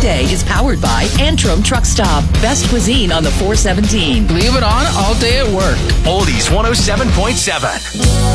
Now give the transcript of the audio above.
weekday is powered by Antrim Truck Stop. Best cuisine on the 417. Leave it on all day at work. Oldies 107.7.